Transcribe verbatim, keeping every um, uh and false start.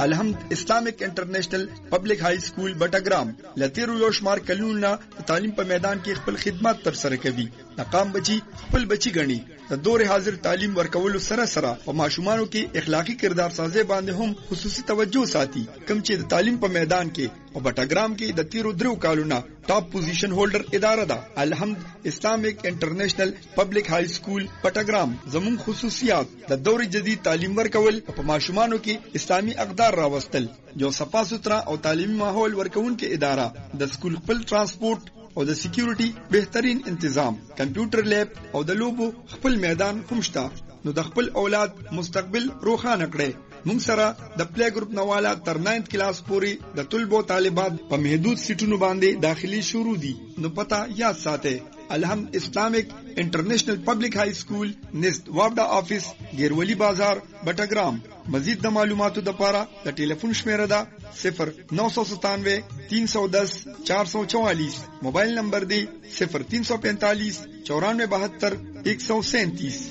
الحمد اسلامیک انټرنیشنل پبلک های سکول بټګرام لتیرو یو شمار کلونه تعلیم په میدان کې خپل خدمات تر سره کوي. ناکام بچي خپل بچي غني د دور حاضر تعلیم ورکولو سره سره په ماشومانو کې اخلاقی کردار سازي باندې هم خصوصي توجه ساتي. کوم چې د تعلیم په میدان کې او بټګرام کې د تیرو درو کالونو ټاپ پوزیشن هولډر اداره ده. الحمد اسلامیک انټرنیشنل پبلک های سکول بټګرام زمون خصوصیات د دور جدید تعلیم ورکول په ماشومانو کې اسلامي اقدار راوستل، یو صفا سوترا او تعلیمي ماحول ورکوونکې اداره، د سکول خپل ترانسپورت او د سکیورټي بهترین تنظیم، کمپیوټر لیب او د لوبو خپل میدان هم شته. نو د خپل اولاد مستقبل روښانه کړئ. موږ سره د پلی ګروپ نواله تر ناینث کلاس پورې د طلبو طالبات په محدود سیټونو باندې داخلي شروع دي. نو پتا یاد ساتئ، الحمد اسلامیک انټرنیشنل پبلک های سکول نزد وابډا آفیس ګیرولی بازار بټګرام. مزید د معلوماتو د پاره د ټلیفون شمیره ده صفر نو سو ستانوے تین سو دس چار سو چوالیس. موبایل نمبر دی صفر تین سو پینتالیس چورانوے بہتر ایک سو سینتیس.